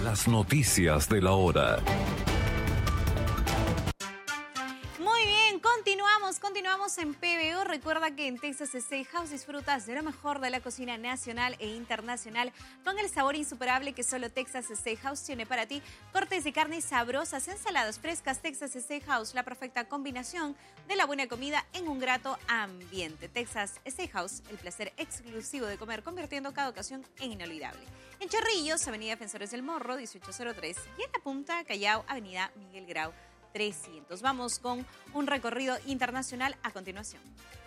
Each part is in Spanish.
las noticias de la hora. Continuamos en PBO. Recuerda que en Texas Steakhouse disfrutas de lo mejor de la cocina nacional e internacional con el sabor insuperable que solo Texas Steakhouse tiene para ti. Cortes de carne sabrosas, ensaladas frescas. Texas Steakhouse, la perfecta combinación de la buena comida en un grato ambiente. Texas Steakhouse, el placer exclusivo de comer, convirtiendo cada ocasión en inolvidable. En Chorrillos, Avenida Defensores del Morro, 1803. Y en La Punta, Callao, Avenida Miguel Grau, 300. Vamos con un recorrido internacional a continuación.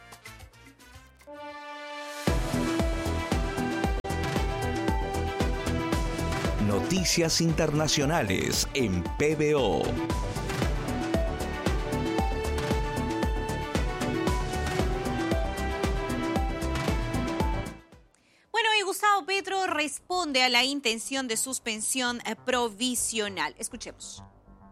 Noticias internacionales en PBO. Bueno, y Gustavo Petro responde a la intención de suspensión provisional. Escuchemos.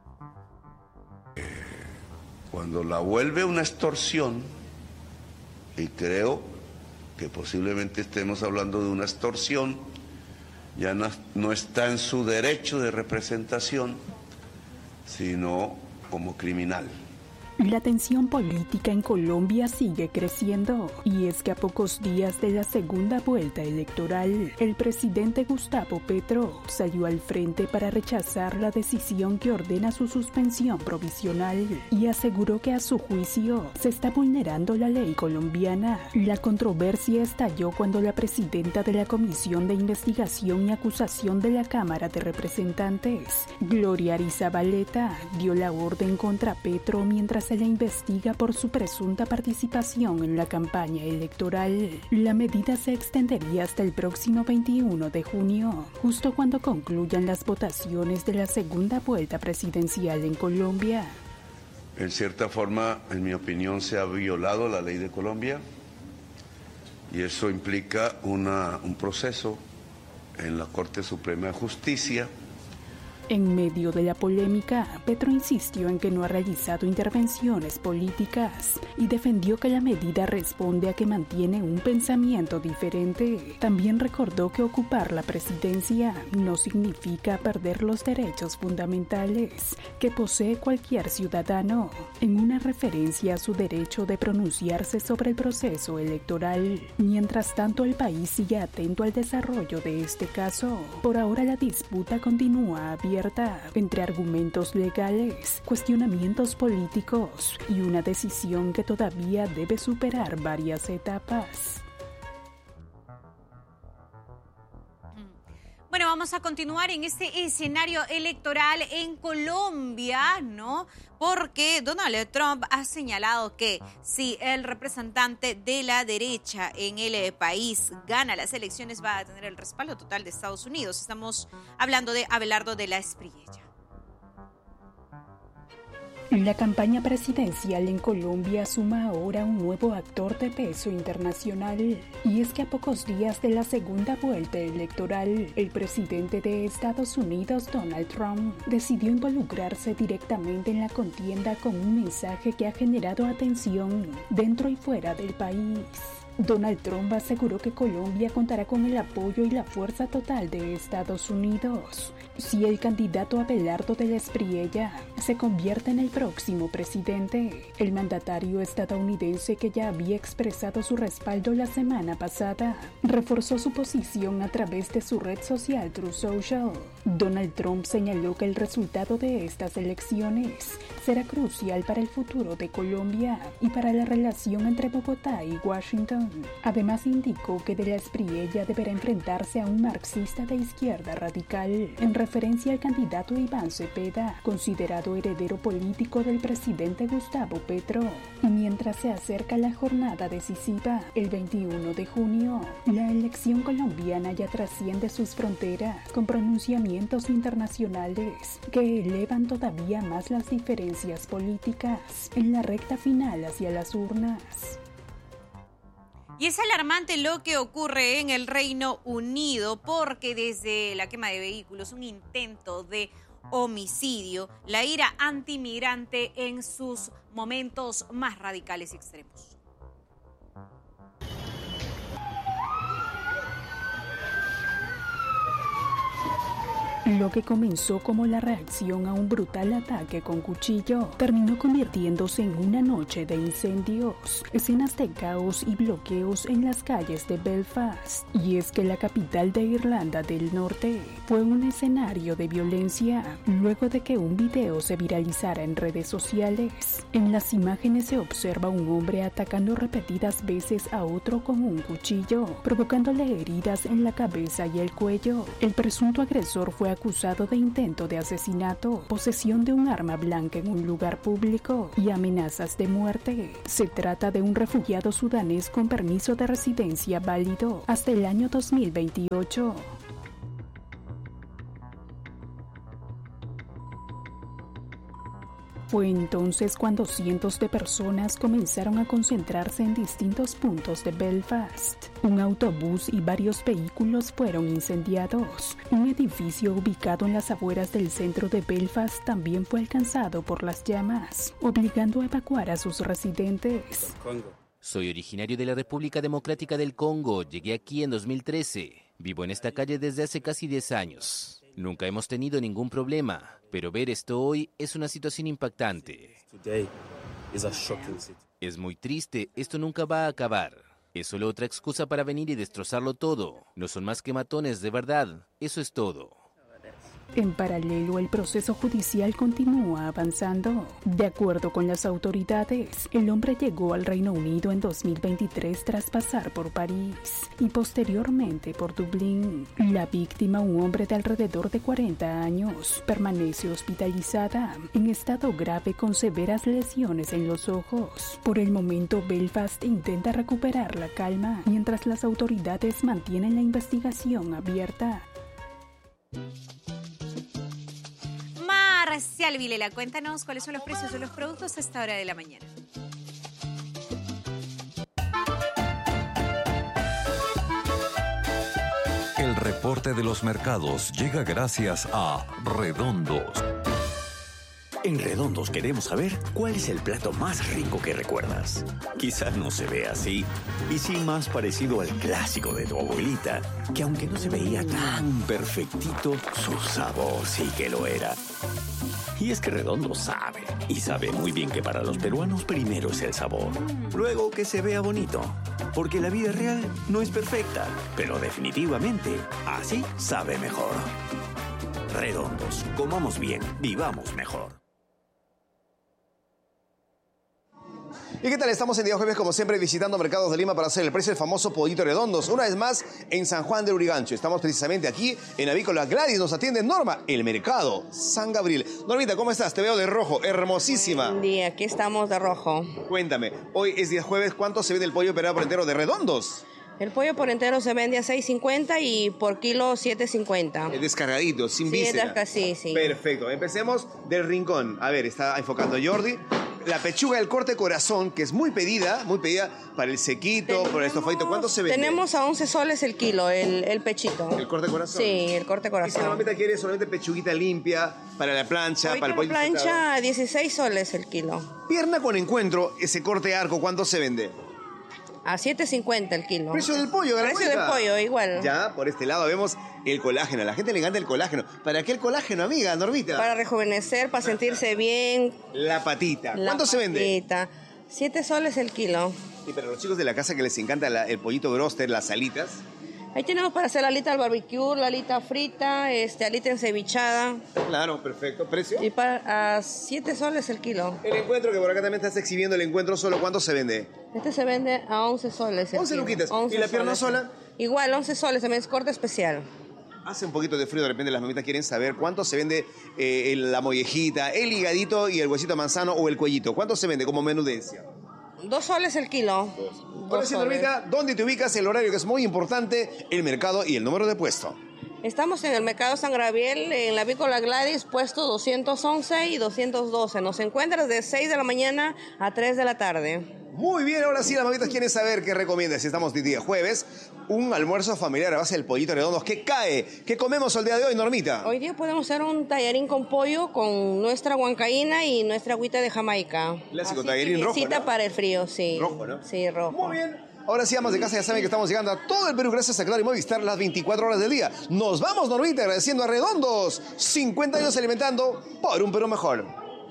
Cuando la vuelve una extorsión, y creo que posiblemente estemos hablando de una extorsión, ya no está en su derecho de representación, sino como criminal. La tensión política en Colombia sigue creciendo y es que a pocos días de la segunda vuelta electoral, el presidente Gustavo Petro salió al frente para rechazar la decisión que ordena su suspensión provisional y aseguró que a su juicio se está vulnerando la ley colombiana. La controversia estalló cuando la presidenta de la Comisión de Investigación y Acusación de la Cámara de Representantes, Gloria Arizabaleta, dio la orden contra Petro mientras se le investiga por su presunta participación en la campaña electoral. La medida se extendería hasta el próximo 21 de junio, justo cuando concluyan las votaciones de la segunda vuelta presidencial en Colombia. En cierta forma, en mi opinión, se ha violado la ley de Colombia y eso implica un proceso en la Corte Suprema de Justicia. En medio de la polémica, Petro insistió en que no ha realizado intervenciones políticas y defendió que la medida responde a que mantiene un pensamiento diferente. También recordó que ocupar la presidencia no significa perder los derechos fundamentales que posee cualquier ciudadano, en una referencia a su derecho de pronunciarse sobre el proceso electoral. Mientras tanto, el país sigue atento al desarrollo de este caso. Por ahora, la disputa continúa abierta entre argumentos legales, cuestionamientos políticos y una decisión que todavía debe superar varias etapas. Bueno, vamos a continuar en este escenario electoral en Colombia, ¿no? Porque Donald Trump ha señalado que si el representante de la derecha en el país gana las elecciones, va a tener el respaldo total de Estados Unidos. Estamos hablando de Abelardo de la Espriella. La campaña presidencial en Colombia suma ahora un nuevo actor de peso internacional, y es que a pocos días de la segunda vuelta electoral, el presidente de Estados Unidos, Donald Trump, decidió involucrarse directamente en la contienda con un mensaje que ha generado atención dentro y fuera del país. Donald Trump aseguró que Colombia contará con el apoyo y la fuerza total de Estados Unidos si el candidato Abelardo de la Espriella se convierte en el próximo presidente. El mandatario estadounidense, que ya había expresado su respaldo la semana pasada, reforzó su posición a través de su red social Truth Social. Donald Trump señaló que el resultado de estas elecciones será crucial para el futuro de Colombia y para la relación entre Bogotá y Washington. Además, indicó que de la Espriella deberá enfrentarse a un marxista de izquierda radical, en referencia al candidato Iván Cepeda, considerado heredero político del presidente Gustavo Petro. Y mientras se acerca la jornada decisiva, el 21 de junio, la elección colombiana ya trasciende sus fronteras, con pronunciamientos internacionales que elevan todavía más las diferencias políticas en la recta final hacia las urnas. Y es alarmante lo que ocurre en el Reino Unido, porque desde la quema de vehículos, un intento de homicidio, la ira antimigrante en sus momentos más radicales y extremos. Lo que comenzó como la reacción a un brutal ataque con cuchillo terminó convirtiéndose en una noche de incendios, escenas de caos y bloqueos en las calles de Belfast. Y es que la capital de Irlanda del Norte fue un escenario de violencia luego de que un video se viralizara en redes sociales. En las imágenes se observa un hombre atacando repetidas veces a otro con un cuchillo, provocándole heridas en la cabeza y el cuello. El presunto agresor fue acusado de intento de asesinato, posesión de un arma blanca en un lugar público y amenazas de muerte. Se trata de un refugiado sudanés con permiso de residencia válido hasta el año 2028. Fue entonces cuando cientos de personas comenzaron a concentrarse en distintos puntos de Belfast. Un autobús y varios vehículos fueron incendiados. Un edificio ubicado en las afueras del centro de Belfast también fue alcanzado por las llamas, obligando a evacuar a sus residentes. Soy originario de la República Democrática del Congo. Llegué aquí en 2013. Vivo en esta calle desde hace casi 10 años. Nunca hemos tenido ningún problema, pero ver esto hoy es una situación impactante. Es muy triste, esto nunca va a acabar. Es solo otra excusa para venir y destrozarlo todo. No son más que matones, de verdad. Eso es todo. En paralelo, el proceso judicial continúa avanzando. De acuerdo con las autoridades, el hombre llegó al Reino Unido en 2023 tras pasar por París y posteriormente por Dublín. La víctima, un hombre de alrededor de 40 años, permanece hospitalizada en estado grave con severas lesiones en los ojos. Por el momento, Belfast intenta recuperar la calma mientras las autoridades mantienen la investigación abierta. Marcial Vilela, cuéntanos cuáles son los precios de los productos a esta hora de la mañana. El reporte de los mercados llega gracias a Redondos. En Redondos queremos saber cuál es el plato más rico que recuerdas. Quizás no se ve así, y sí más parecido al clásico de tu abuelita, que aunque no se veía tan perfectito, su sabor sí que lo era. Y es que Redondos sabe, y sabe muy bien que para los peruanos primero es el sabor, luego que se vea bonito, porque la vida real no es perfecta, pero definitivamente así sabe mejor. Redondos, comamos bien, vivamos mejor. ¿Y qué tal? Estamos en día jueves, como siempre, visitando mercados de Lima para hacer el precio del famoso pollito Redondos. Una vez más, en San Juan de Lurigancho. Estamos precisamente aquí, en Avícola Gladys. Nos atiende Norma, el mercado San Gabriel. Normita, ¿cómo estás? Te veo de rojo, hermosísima. Buen día, aquí estamos de rojo. Cuéntame, hoy es día jueves, ¿cuánto se vende el pollo operado por entero de Redondos? El pollo por entero se vende a $6.50 y por kilo $7.50. Es descargadito, sin víscera. Sí, sí. Perfecto, empecemos del rincón. A ver, está enfocando Jordi. La pechuga del corte corazón, que es muy pedida para el sequito, para el estofadito. ¿Cuánto se vende? Tenemos a 11 soles el kilo, el pechito. ¿El corte corazón? Sí, el corte corazón. ¿Y si la mamita quiere solamente pechuguita limpia para la plancha, hoy para el pollo? plancha a 16 soles el kilo. Pierna con encuentro, ese corte arco, ¿cuánto se vende? A $7.50 el kilo. ¿Precio del pollo, Precio del pollo, igual. Ya, por este lado vemos el colágeno. A la gente le encanta el colágeno. ¿Para qué el colágeno, amiga, Normita? Para rejuvenecer, para sentirse bien. La patita. ¿Cuánto se vende? 7 soles el kilo. Y para los chicos de la casa que les encanta el pollito broster, las alitas. Ahí tenemos para hacer la alita al barbecue, la alita frita, alita encevichada. Claro, perfecto. ¿Precio? Y a 7 soles el kilo. El encuentro, que por acá también estás exhibiendo el encuentro solo, ¿cuánto se vende? Este se vende a 11 soles. 11 luquitas. ¿Y la pierna sola? Igual, 11 soles, también es corte especial. Hace un poquito de frío, de repente las mamitas quieren saber cuánto se vende la mollejita, el higadito y el huesito manzano o el cuellito. ¿Cuánto se vende como menudencia? 2 soles el kilo. Ahora sí, Normita, ¿dónde te ubicas? El horario, que es muy importante, el mercado y el número de puesto. Estamos en el mercado San Gabriel, en la Avícola Gladys, puesto 211 y 212. Nos encuentras de 6 de la mañana a 3 de la tarde. Muy bien, ahora sí las mamitas quieren saber qué recomiendas. Si estamos de día jueves, un almuerzo familiar a base del pollito Redondos. ¿Qué cae? ¿Qué comemos el día de hoy, Normita? Hoy día podemos hacer un tallarín con pollo con nuestra huancaína y nuestra agüita de Jamaica. Clásico tallarín rojo, ¿no? Para el frío, sí. Rojo, ¿no? Sí, rojo. Muy bien. Ahora sí, amas de casa, ya saben que estamos llegando a todo el Perú gracias a Claro y Movistar las 24 horas del día. Nos vamos, Normita, agradeciendo a Redondos. 50 años alimentando por un Perú mejor.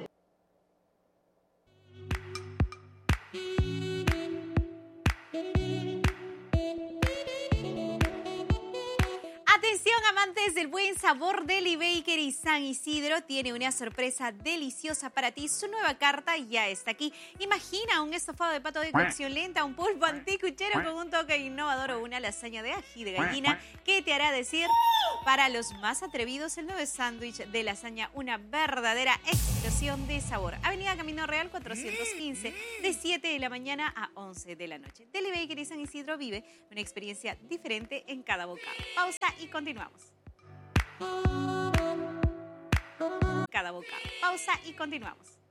Atención, amantes del buen sabor, Deli Bakery San Isidro tiene una sorpresa deliciosa para ti. Su nueva carta ya está aquí. Imagina un estofado de pato de cocción lenta, un pulpo anticuchero con un toque innovador o una lasaña de ají de gallina que te hará decir, para los más atrevidos, el nuevo sándwich de lasaña, una verdadera explosión de sabor. Avenida Camino Real 415, de 7 de la mañana a 11 de la noche. Deli Bakery San Isidro vive una experiencia diferente en cada bocado. Pausa y continuamos. Cada bocado. Pausa y continuamos.